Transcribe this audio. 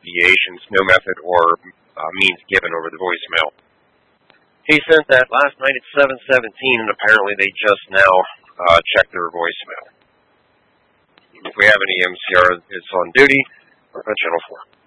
the agent's no method or means given over the voicemail. He sent that last night at 7:17, and apparently they just now checked their voicemail. If we have any MCR that's on duty, Channel 4.